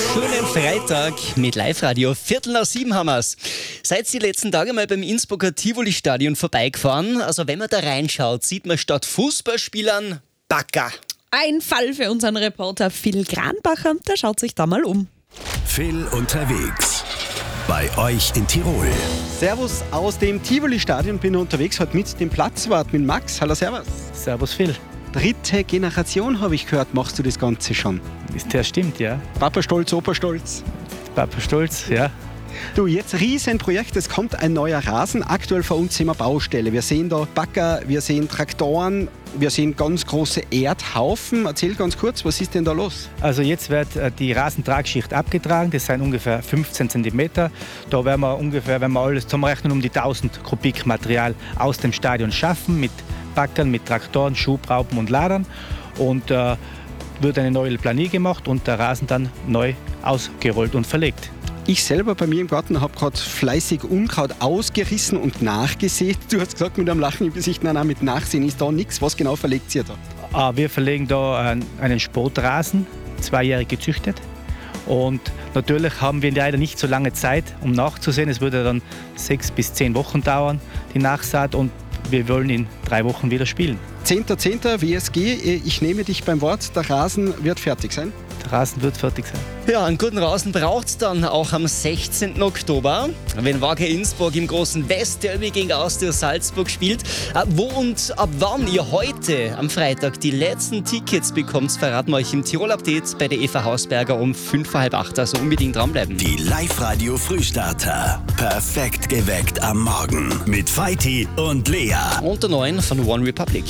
Schönen Freitag mit Live-Radio. 6:15 haben wir's. Seid ihr die letzten Tage mal beim Innsbrucker Tivoli-Stadion vorbeigefahren? Also wenn man da reinschaut, sieht man statt Fußballspielern Bagger. Ein Fall für unseren Reporter Phil Granbacher. Der schaut sich da mal um. Phil unterwegs. Bei euch in Tirol. Servus aus dem Tivoli-Stadion, bin unterwegs heute mit dem Platzwart, mit Max. Hallo, servus. Servus Phil. Dritte Generation, habe ich gehört, machst du das Ganze schon. Das stimmt, ja. Papa stolz, Opa stolz. Papa stolz, ja. Du, jetzt Riesenprojekt, es kommt ein neuer Rasen. Aktuell vor uns sind wir Baustelle. Wir sehen da Bagger, wir sehen Traktoren, wir sehen ganz große Erdhaufen. Erzähl ganz kurz, was ist denn da los? Also jetzt wird die Rasentragschicht abgetragen, das sind ungefähr 15 cm. Da werden wir ungefähr, wenn wir alles zusammenrechnen, um die 1000 Kubik Material aus dem Stadion schaffen, mit Baggern, mit Traktoren, Schubraupen und Ladern. Und wird eine neue Planier gemacht und der Rasen dann neu ausgerollt und verlegt. Ich selber bei mir im Garten habe gerade fleißig Unkraut ausgerissen und nachgesät. Du hast gesagt mit einem Lachen im Gesicht, nein, mit Nachsehen ist da nichts. Was genau verlegt ihr da? Wir verlegen da einen Sportrasen, 2-jährig gezüchtet. Und natürlich haben wir leider nicht so lange Zeit, um nachzusehen. Es würde dann 6 bis 10 Wochen dauern, die Nachsaat. Und wir wollen in 3 Wochen wieder spielen. 10.10. WSG, ich nehme dich beim Wort, der Rasen wird fertig sein. Der Rasen wird fertig sein. Ja, einen guten Rasen braucht es dann auch am 16. Oktober, wenn Wacker Innsbruck im großen Westderby gegen Austria Salzburg spielt. Wo und ab wann ihr heute am Freitag die letzten Tickets bekommt, verraten wir euch im Tirol-Update bei der Eva Hausberger um 7:45. Also unbedingt dranbleiben. Die Live-Radio Frühstarter. Perfekt geweckt am Morgen. Mit Feiti und Lea. Und der neuen von One Republic.